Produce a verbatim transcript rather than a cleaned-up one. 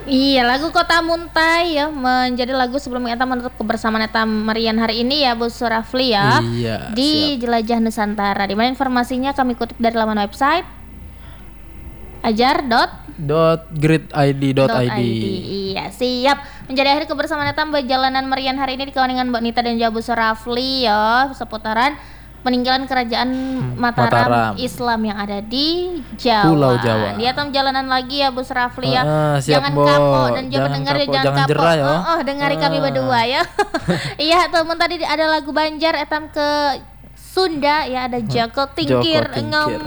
Iya, lagu Kota Muntai ya menjadi lagu sebelum kita menutup kebersamaan eta merian hari ini ya Bu Surafli ya. Iya, Di siap. Jelajah Nusantara. Di mana informasinya kami kutip dari laman website ajar dot dot grid i d dot i d. Iya, siap. Menjadi akhir kebersamaan kita perjalanan merian hari ini di kawanan Mbak Nita dan Jabu Surafli ya, seputaran peninggalan kerajaan Mataram, Mataram Islam yang ada di Jawa. Pulau Jawa. Di atas jalanan lagi ya Bu Surafli ya. Ah, siap, jangan Bo. kapok dan jangan Jangan dengar ya kapok, jangan jangan kapok. jerah ya. Oh, oh, dengari kami Ah. berdua ya. Iya, teman tadi ada lagu Banjar etam ke Sunda ya ada Joko Tingkir Joko Tingkir. ngom